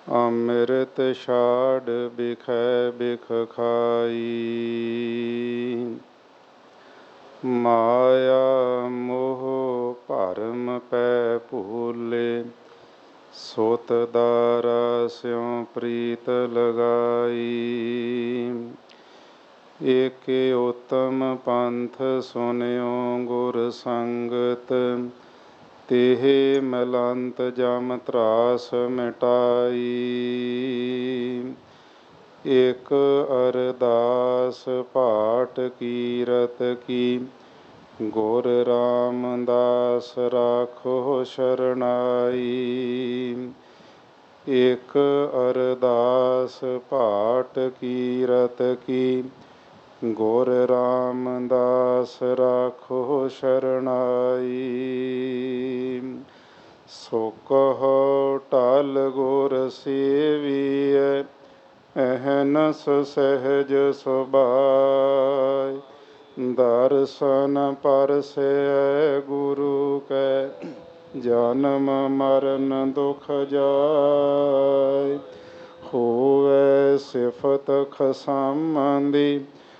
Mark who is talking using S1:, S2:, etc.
S1: ਅੰਮ੍ਰਿਤ ਛਾੜ ਬਿਖੈ ਬਿਖ ਖਾਈ। ਮਾਇਆ ਮੋਹ ਭਰਮ ਪੈ ਭੂਲੇ, ਸੁਤ ਦਾਰਾ ਸਿਉ ਪ੍ਰੀਤ ਲਗਾਈ। ਏਕੇ ਉਤਮ ਪੰਥ ਸੁਨਿਓ ਗੁਰ ਸੰਗਤ, ਤੇਹ ਮਲੰਤ ਜਮ ਤਰਾਸ ਮਿਟਾਈ। ਇਕ ਅਰਦਾਸ ਪਾਠ ਕੀਰਤ ਕੀ, ਗੁਰ ਰਾਮਦਾਸ ਰਾਖੋ ਸ਼ਰਨਾਈ। ਇਕ ਅਰਦਾਸ ਪਾਠ ਕੀਰਤ ਕੀ, ਗੁਰ ਰਾਮਦਾਸ ਰਾਖੋ ਸ਼ਰਨਾਈ। ਸੋ ਕਹੋ ਟਲ ਗੁਰ ਸੇਵੀਐ, ਅਹਨਸ ਸਹਿਜ ਸੁਭਾਇ। ਦਰਸ਼ਨ ਪਰਸੈ ਗੁਰੂ ਕੈ, ਜਨਮ ਮਰਨ ਦੁਖ ਜਾਇ। ਹੋਵੈ ਸਿਫਤ ਖਸਮ ਦੀ,